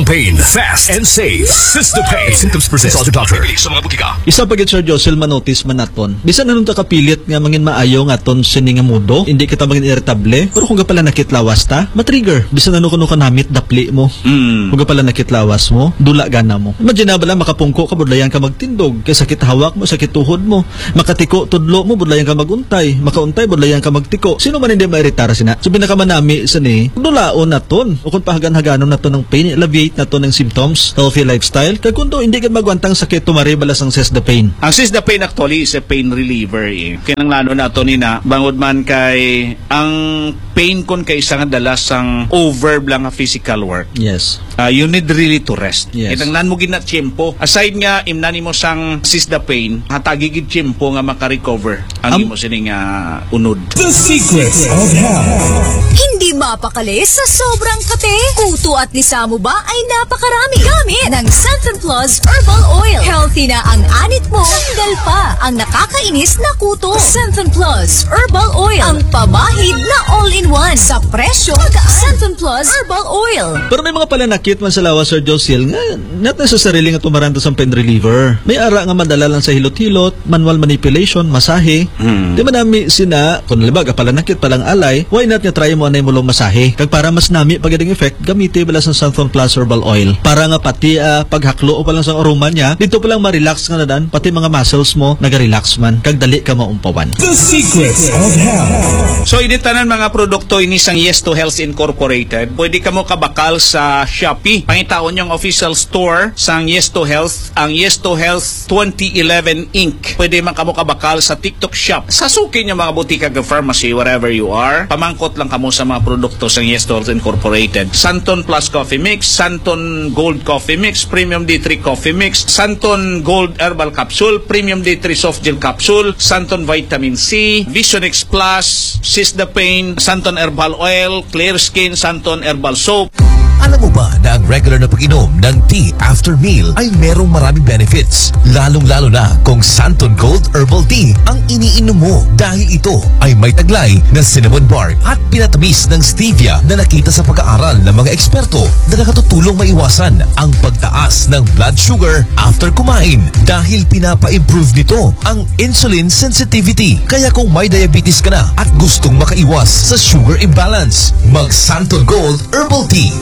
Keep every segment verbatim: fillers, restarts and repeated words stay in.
pain, fast and safe. Sistapain. If symptoms persist, consult your doctor. Sa mga butika. Isa pagit Sir Josel manotis man naton. Bisan anong kapilit nga mangin maayo nga ton sini nga mudo, hindi kita mangin irritable, pero kung pala nakitlawas ta, matrigger. Bisan ano kuno kanamit dapli mo. Mm. Kung pala nakitlawas mo, dula gana mo. Imagine na bala makapungko ka budlayan ka magtindog, kay sakit hawak mo, sakit tuhod mo, makatiko tudlo mo budlayan ka maguntay, makauntay budlayan ka magtiko. Sino man hindi mairitar sina? So binakamanami sa ni, dulaon naton. O kung pahagan-haganon naton ng pain, alleviate naton ng symptoms, healthy lifestyle. Kay kundo hindi ka magwantang sakit tumari balas ang Sistapain. Ang Sistapain actually is a pain reliever eh. Kinang lalo na ito nina, bangod man kay ang pain kon kay isang dalas ang over lang physical work. Yes. Uh, you need really to rest. Yes. Kitang nan mo gina tiyempo. Aside nga imnani mo sang Sistapain, hatagigid tiyempo nga maka-recover ang um, imo sining uh, unod. The Secrets of Health. Hindi mapakali sa sobrang kate. Kuto at lisa mo ba ay napakarami. Gamit ng Santon Plus Herbal Oil. Healthy na ang anit mo. Tanggal pa ang nakakainis na kuto. Santon Plus Herbal Oil. Ang pamahid na all-in-one sa presyo. Santon Plus Herbal Oil. Pero may mga palanakit man sa lawas, Sir Josel, nga not necessarily nga tumaranto sa pain reliever. May ara nga madala lang sa hilot-hilot, manual manipulation, masahe. Hmm. Di man nami sina, kung nalibag, palanakit palang alay, why not nga try mo anay mulong masahe? Kag para mas nami pagdating effect, gamiti bala sa Santon Plus Herbal Oil. Para nga pati uh, paghaklo o palang sa aroma niya, dito palang ma-relax nga na dan, pati mga muscles mo, naga-relax man, kag dali ka maumpawan. The Secrets of Health. So, initanan mga produkto ini sang Yes to Health Incorporated. Pwede ka mo kabakal sa Shopee. Pangitaon yung official store sang Yes to Health, ang Yes to Health twenty eleven Incorporated. Pwede man ka mo kabakal sa TikTok shop. Sa suki niyo mga butika ng pharmacy, wherever you are, pamangkot lang kamo sa mga produkto sang Yes to Health Incorporated. Santon Plus Coffee Mix, Santon Gold Coffee Mix, Premium D three Coffee Mix, Santon Gold Herbal Capsule, Premium D three Soft Gel Capsule, Santon Vitamin C, Vision X Plus, Sistapain, Santon Herbal Oil, Clear Skin, Santon Herbal Soap. Alam mo ba na ang regular na pag-inom ng tea after meal ay merong maraming benefits? Lalong-lalo na kung Santon Gold Herbal Tea ang iniinom mo dahil ito ay may taglay na cinnamon bark at pinatamis ng stevia na nakita sa pag-aaral ng mga eksperto na nakatutulong maiwasan ang pagtaas ng blood sugar after kumain dahil pinapa-improve nito ang insulin sensitivity. Kaya kung may diabetes ka na at gustong makaiwas sa sugar imbalance, mag Santon Gold Herbal Tea.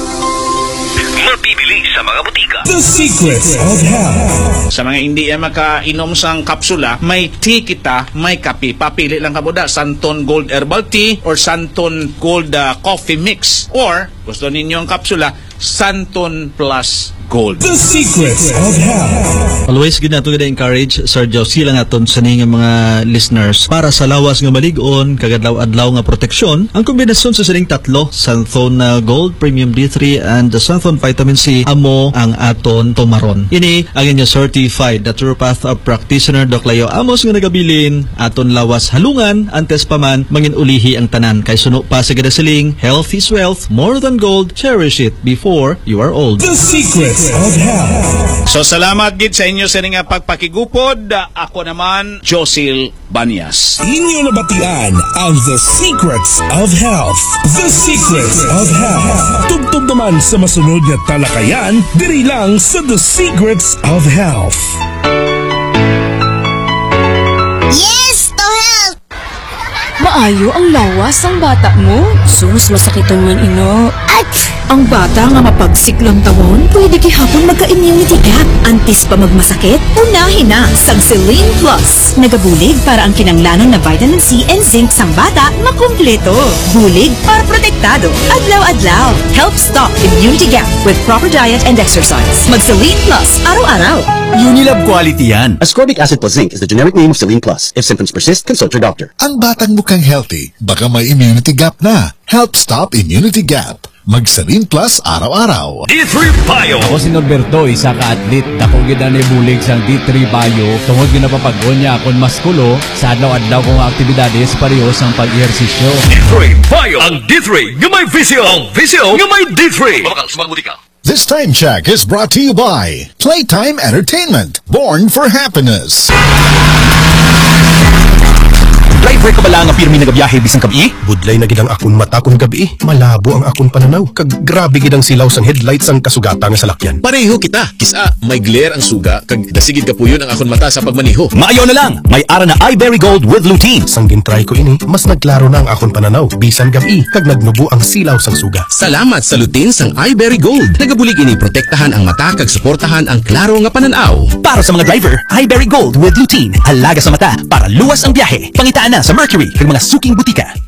Mabibili sa mga butika. The Secrets of Health. Sa mga hindi ay makainom sang kapsula, may tea kita, may kape. Papili lang ka mo da, Santon Gold Herbal Tea or Santon Gold uh, Coffee Mix. Or, gusto ninyo ang kapsula, Santon Plus Gold. The Secrets of Health. Always ginato gina encourage Sir Josel lang aton sa nga mga listeners para sa lawas nga malig-on kagadlaw-adlaw nga proteksyon. Ang kombinasyon sa sining tatlo, Santon uh, Gold, Premium D three and the Santon Vitamin C amo ang aton tumaron. Ini ang inyo certified naturopath of practitioner Doc Leo Amos nga nagabilin aton lawas halungan antes pa man mangin ulihi ang tanan kay suno pa sa gadasiling health is wealth, more than gold, cherish it before you are old. The Secrets of Health. So salamat gid sa inyo sa nga pagpakigupod. Ako naman Josel Banyas. Inyo nabatian ang The Secrets of Health. The Secrets of Health. Tugtog naman sa masunod nga talakayan diri lang sa The Secrets of Health. Yes to health! Maayo ang lawas ang bata mo. Sus, masakit man ino. At ang bata nga mapagsik lang tawon, pwede gihapon magka-immunity gap. Antis pa magmasakit, unahin na sang Celine Plus. Nagabulig para ang kinanglanon na vitamin C and zinc sang bata makumpleto. Bulig para protektado. Adlaw-adlaw. Help stop immunity gap with proper diet and exercise. Mag Celine Plus araw-araw. Unilab quality yan. Ascorbic acid plus zinc is the generic name of Celine Plus. If symptoms persist, consult your doctor. Ang batang mukhang healthy, baka may immunity gap na. Help stop immunity gap. Mag-Celine Plus araw-araw. D three Bio. Ako si Norberto, isa ka-athlete. Dako gina ni bulig sang D three Bio. Tungod ginapapagod niya akong maskulo sa adlaw-adlaw kong aktibidades pareho sang pag-ehersisyo. D three Bio. Ang D three nga may visyo. Ang visyo nga may D three. Mabakal sa mga butika. This time check is brought to you by Playtime Entertainment, born for happiness. Driver ka bala nga pirmi nagabiyahe bisang kabi? Budlay na gid ang akon mata kung gabi. Malabo ang akon pananaw. Kag grabe gid ang silaw sang headlights ang kasugata nga salakyan. Pareho kita. Kisa, may glare ang suga, kag dasigid ka puyon ang akon mata sa pagmaniho. Maayo na lang, may ara na iBerry Gold with lutein. Sang gintry ko ini, mas nagklaro na ang akon pananaw. Bisan gabi, kag nagnubo ang silaw sang suga. Salamat sa lutein sang iBerry Gold. Nagabulig ini protektahan ang mata kag suportahan ang klaro nga pananaw. Para sa mga driver, iBerry Gold with lutein. Halaga sa mata para luwas ang biyahe. Pangitaan na sa Mercury kag mga suking butika.